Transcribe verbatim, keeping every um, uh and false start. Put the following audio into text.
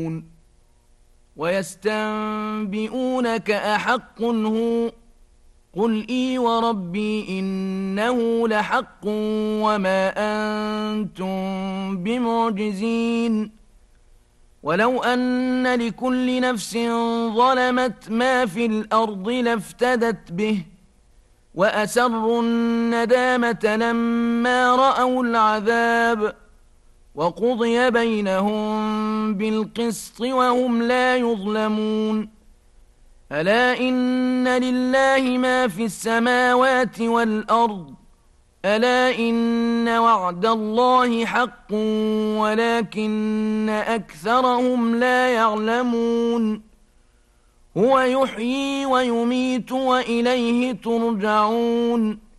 ويستنبئونك أحق هو قل إي وربي إنه لحق وما أنتم بمعجزين ولو أن لكل نفس ظلمت ما في الأرض لافتدت به وأسروا الندامة لما رأوا العذاب وقضي بينهم بالقسط وهم لا يظلمون ألا إن لله ما في السماوات والأرض ألا إن وعد الله حق ولكن أكثرهم لا يعلمون هو يحيي ويميت وإليه ترجعون